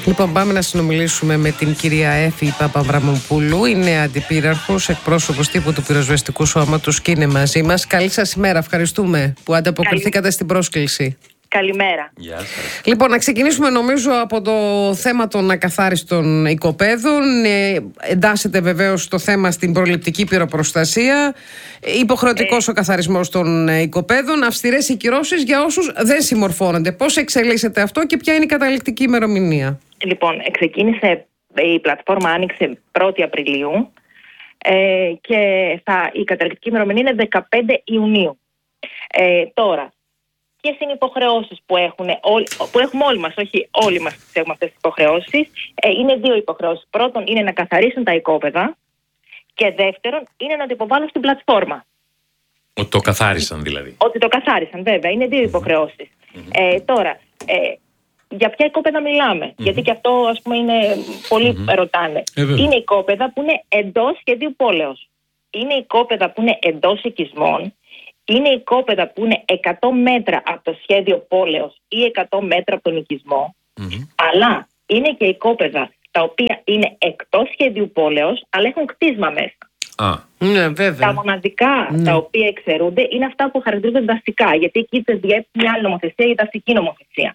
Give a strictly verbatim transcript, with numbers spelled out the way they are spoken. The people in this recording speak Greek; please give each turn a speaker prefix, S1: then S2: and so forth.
S1: Λοιπόν, πάμε να συνομιλήσουμε με την κυρία Έφη Παπαβραμοπούλου. Είναι αντιπύραρχος, εκπρόσωπος τύπου του Πυροσβεστικού Σώματος και είναι μαζί μας. Καλή σας ημέρα, ευχαριστούμε που ανταποκριθήκατε Καλη... στην πρόσκληση.
S2: Καλημέρα.
S3: Γεια σας.
S1: Λοιπόν, να ξεκινήσουμε νομίζω από το θέμα των ακαθάριστων οικοπαίδων. Ε, εντάσσεται βεβαίως το θέμα στην προληπτική πυροπροστασία. Υποχρεωτικός ε... ο καθαρισμός των οικοπαίδων. Αυστηρές οι κυρώσεις για όσους δεν συμμορφώνονται. Πώς εξελίσσεται αυτό και ποια είναι η καταληκτική ημερομηνία?
S2: Λοιπόν, ξεκίνησε, η πλατφόρμα άνοιξε πρώτη Απριλίου ε, και θα, η καταληκτική ημερομηνία είναι δεκαπέντε Ιουνίου. Ε, τώρα, ποιες είναι οι υποχρεώσεις που, έχουν, που έχουμε όλοι μας, όχι όλοι μας έχουμε αυτές τις υποχρεώσεις? Ε, είναι δύο υποχρεώσεις. Πρώτον είναι να καθαρίσουν τα οικόπεδα και δεύτερον είναι να το υποβάλουν στην πλατφόρμα.
S3: Ότι το καθάρισαν δηλαδή.
S2: Ότι το καθάρισαν, βέβαια. Είναι δύο υποχρεώσεις. Mm-hmm. Ε, τώρα, ε, για ποια οικόπεδα μιλάμε? Mm-hmm. Γιατί και αυτό, ας πούμε, είναι πολλοί mm-hmm. ρωτάνε. Ε, είναι οικόπεδα που είναι εντός σχεδίου πόλεως. Είναι οικόπεδα που είναι εντός οικισμών. Είναι οικόπεδα που είναι εκατό μέτρα από το σχέδιο πόλεως ή εκατό μέτρα από τον οικισμό. Mm-hmm. Αλλά είναι και οικόπεδα τα οποία είναι εκτός σχεδίου πόλεως, αλλά έχουν κτίσμα μέσα.
S3: Ah.
S1: Ναι, βέβαια.
S2: Τα μοναδικά mm. τα οποία εξαιρούνται είναι αυτά που χαρακτηρίζονται δασικά, γιατί εκεί τε διέπει μια άλλη νομοθεσία, η δασική νομοθεσία.